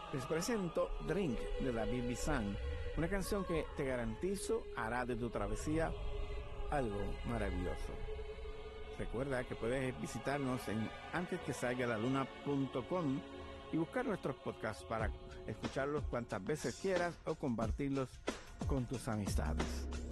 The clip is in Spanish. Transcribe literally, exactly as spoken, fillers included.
Les presento Drink de David Bisán, una canción que te garantizo hará de tu travesía algo maravilloso. Recuerda que puedes visitarnos en antes que salga la luna punto com y buscar nuestros podcasts para escucharlos cuantas veces quieras o compartirlos con tus amistades.